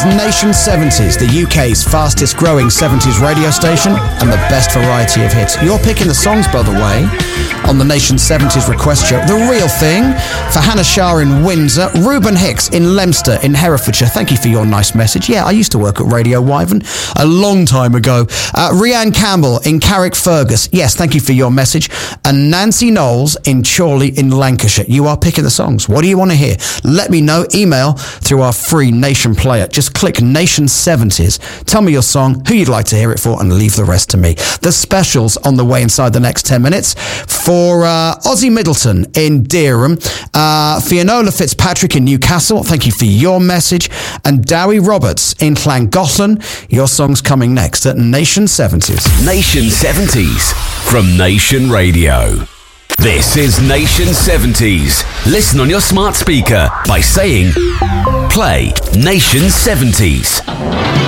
is Nation 70s, the UK's fastest growing 70s radio station and the best variety of hits. You're picking the songs, by the way, on the Nation 70s request show. The Real Thing for Hannah Shah in Windsor, Reuben Hicks in Leominster in Herefordshire. Thank you for your nice message. Yeah, I used to work at Radio Wyvern a long time ago. Rhiann Campbell in Carrickfergus. Yes, thank you for your message. And Nancy Knowles in Chorley in Lancashire. You are picking the songs. What do you want to hear? Let me know. Email through our free Nation player. Just click Nation 70s. Tell me your song, who you'd like to hear it for, and leave the rest to me. The specials on the way inside the next 10 minutes for Ozzy Middleton in Dereham, Fiona Fitzpatrick in Newcastle. Thank you for your message. And Dowie Roberts in Llangollen. Your song's coming next at Nation 70s. Nation 70s from Nation Radio. This is Nation 70s. Listen on your smart speaker by saying, play Nation 70s.